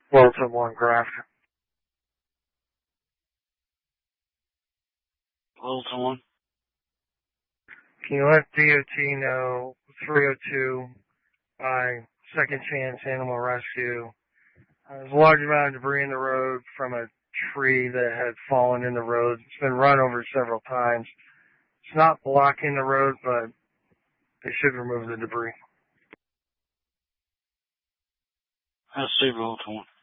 Delta 1 Graft. Delta 1. Can you let DOT know 302 by Second Chance Animal Rescue? There's a large amount of debris in the road from a tree that had fallen in the road. It's been run over several times. It's not blocking the road, but they should remove the debris. I'll see Delta 1.